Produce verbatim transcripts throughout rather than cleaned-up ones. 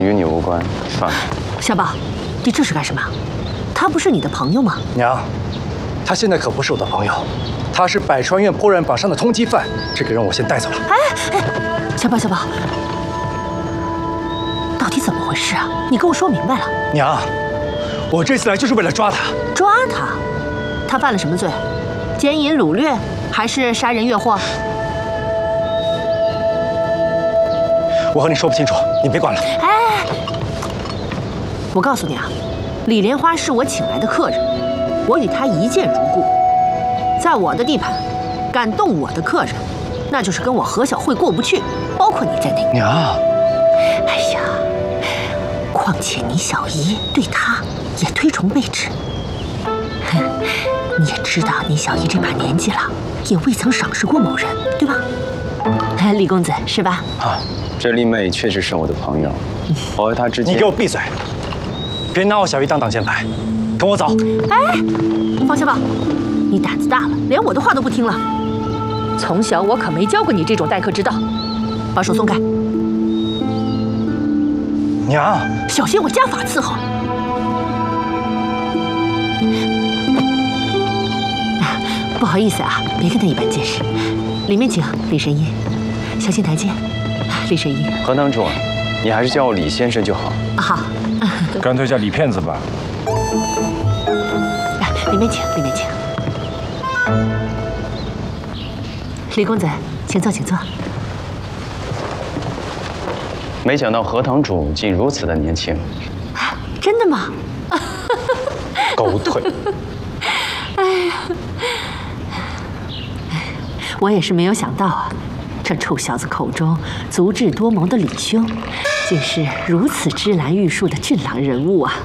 与你无关，算了。 小宝，你这是干什么？他不是你的朋友吗？ 娘，他现在可不是我的朋友，他是百川院破案榜上的通缉犯，这个人我先带走了。 哎哎，小宝小宝，到底怎么回事啊？你跟我说明白了。 娘，我这次来就是为了抓他。 抓他？他犯了什么罪？奸淫掳掠，还是杀人越货？ 我和你说不清楚，你别管了。 哎，我告诉你啊，李莲花是我请来的客人，我与她一见如故。在我的地盘，敢动我的客人，那就是跟我何小慧过不去，包括你在内。 娘， 哎呀，况且你小姨对她也推崇备至。哼，你也知道，你小姨这把年纪了，也未曾赏识过某人，对吧？李公子是吧？ 啊。 这丽妹确实是我的朋友，我和她之间…… 你给我闭嘴！别拿我小姨当挡箭牌，跟我走。 哎，方小宝，你胆子大了，连我的话都不听了。从小我可没教过你这种待客之道，把手松开。 娘， 小心我家法伺候。不好意思啊，别跟他一般见识。里面请，李神医，小心台阶。李神医， 何堂主，你还是叫我李先生就好。 好， 干脆叫李骗子吧。 里面请，里面请。李公子，请坐，请坐。 没想到何堂主竟如此的年轻。 真的吗？ 狗腿！ 哎呀，我也是没有想到啊。这臭小子口中足智多谋的李兄，竟是如此芝兰玉树的俊朗人物啊！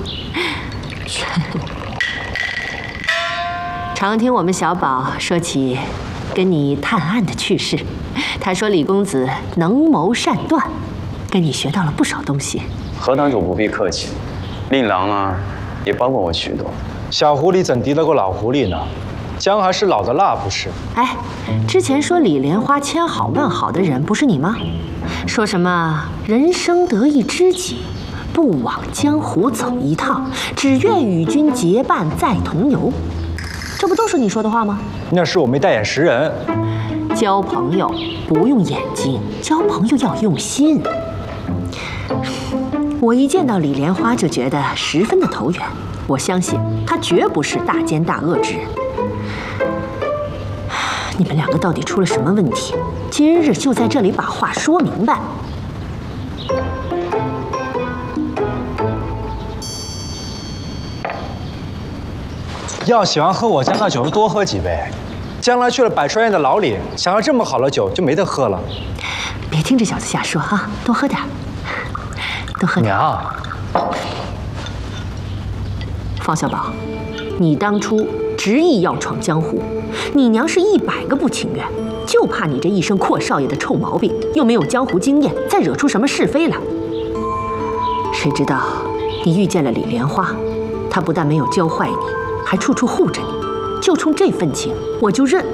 常听我们小宝说起跟你探案的趣事，他说李公子能谋善断，跟你学到了不少东西。 何堂主不必客气，令郎啊也帮过我许多。 小狐狸怎敌得过老狐狸呢？姜还是老的辣，不是？ 哎，之前说李莲花千好万好的人不是你吗？说什么人生得一知己，不枉江湖走一趟，只愿与君结伴再同游。这不都是你说的话吗？ 那是我没带眼识人。 交朋友不用眼睛，交朋友要用心。我一见到李莲花就觉得十分的投缘，我相信她绝不是大奸大恶之人。你们两个到底出了什么问题？今日就在这里把话说明白。 要喜欢喝我家的酒，就多喝几杯。将来去了百川院的牢里，想要这么好的酒就没得喝了。 别听这小子瞎说啊，多喝点，多喝点。 娘， 方小宝，你当初执意要闯江湖，你娘是一百个不情愿，就怕你这一身阔少爷的臭毛病，又没有江湖经验，再惹出什么是非来。谁知道你遇见了李莲花，她不但没有教坏你，还处处护着你，就冲这份情，我就认。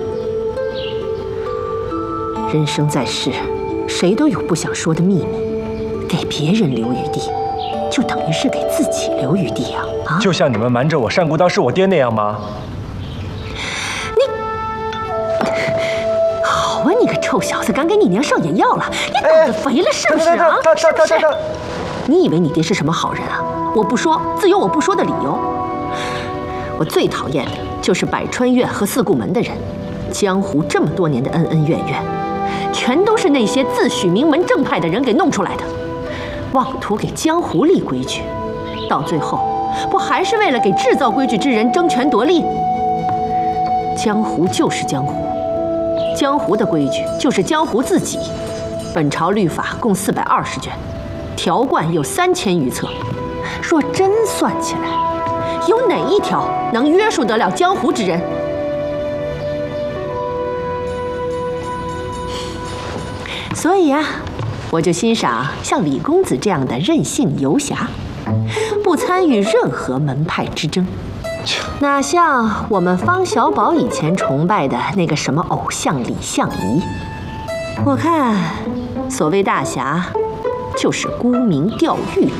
人生在世，谁都有不想说的秘密，给别人留余地，就等于是给自己留余地呀！啊， 就像你们瞒着我单孤当是我爹那样吗？ 好啊，你个臭小子，敢给你娘上眼药了？你胆子肥了是不是啊？是不是？你以为你爹是什么好人啊？我不说，自有我不说的理由。我最讨厌的就是百川院和四顾门的人，江湖这么多年的恩恩怨怨，全都是那些自诩名门正派的人给弄出来的，妄图给江湖立规矩，到最后不还是为了给制造规矩之人争权夺利？江湖就是江湖，江湖的规矩就是江湖自己。本朝律法共四百二十卷，条贯有三千余册，若真算起来，有哪一条能约束得了江湖之人？所以啊，我就欣赏像李公子这样的任性游侠，不参与任何门派之争，哪像我们方小宝以前崇拜的那个什么偶像李相夷。我看，所谓大侠，就是沽名钓誉